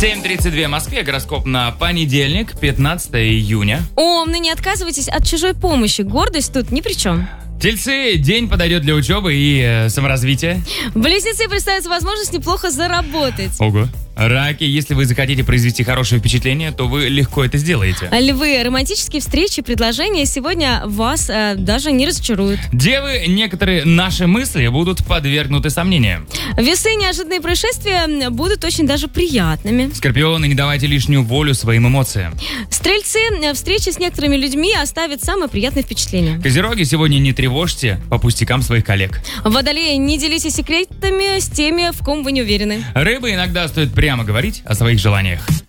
7:32 в Москве. Гороскоп на понедельник, 15 июня. Умный, не отказывайтесь от чужой помощи. Гордость тут ни при чем. Тельцы, день подойдет для учебы и саморазвития. Близнецы, представится возможность неплохо заработать. Ого. Раки, если вы захотите произвести хорошее впечатление, то вы легко это сделаете. Львы, романтические встречи, предложения сегодня вас даже не разочаруют. Девы, некоторые наши мысли будут подвергнуты сомнениям. Весы, неожиданные происшествия будут очень даже приятными. Скорпионы, не давайте лишнюю волю своим эмоциям. Стрельцы, встречи с некоторыми людьми оставят самое приятное впечатление. Козероги, сегодня не тревожьте по пустякам своих коллег. Водолеи, не делитесь секретами с теми, в ком вы не уверены. Рыбы, иногда стоит прямо говорить о своих желаниях.